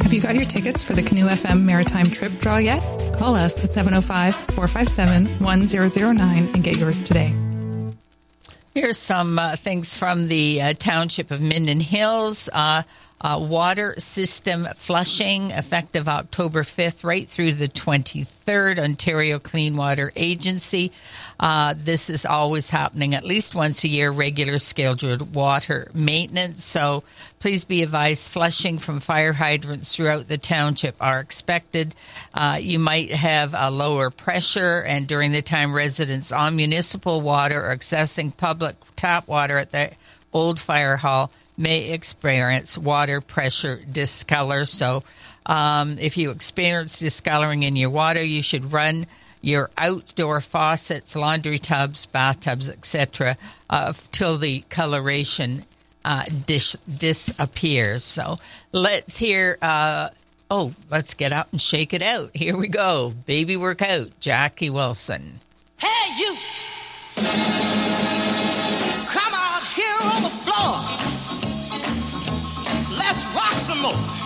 Have you got your tickets for the Canoe FM Maritime Trip Draw yet? Call us at 705-457-1009 and get yours today. Here's some things from the Township of Minden Hills. Water system flushing effective October 5th right through the 23rd, Ontario Clean Water Agency. This is always happening at least once a year, regular scheduled water maintenance. So please be advised, flushing from fire hydrants throughout the township are expected. You might have a lower pressure, and during the time residents on municipal water or accessing public tap water at the old fire hall may experience water pressure discolor. So if you experience discoloring in your water, you should run your outdoor faucets, laundry tubs, bathtubs, etc., till the coloration disappears. So let's hear, let's get up and shake it out. Here we go. Baby Workout, Jackie Wilson. Hey, you! Come out here on the floor. Let's rock some more.